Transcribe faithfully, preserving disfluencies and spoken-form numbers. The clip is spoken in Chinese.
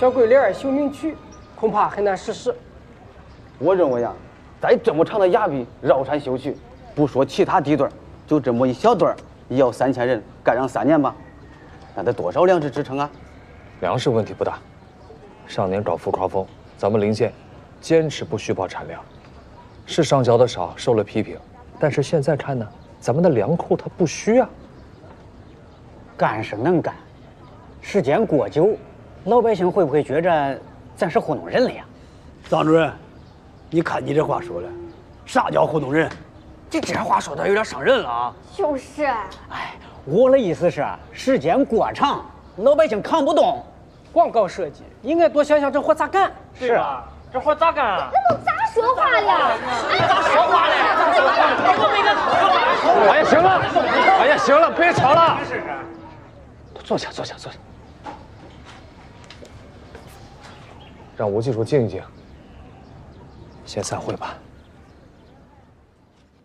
小桂林、休明区，恐怕很难实施。 我认为啊，在这么长的崖壁绕山修渠，不说其他地段，就这么一小段，也要三千人，干上三年吧，那得多少粮食支撑啊？ 粮食问题不大。上年搞富cro风，咱们临县坚持不虚报产量，是上交的少，受了批评。但是现在看呢，咱们的粮库它不虚啊。 干是能干，时间过久，老百姓会不会觉着咱是糊弄人了呀？ 张主任，你看你这话说的，啥叫糊弄人？ 这这话说的有点伤人了啊！ 就是。 哎，我的意思是，时间过长，老百姓扛不动。 广告设计应该多想想这活咋干， 是啊， 这活咋干啊？ 那都咋说话了？ 咋说话嘞？ 哎呀，行了，哎呀，行了，别吵了。坐下，坐下，坐下。让吴技术静一静。先散会吧。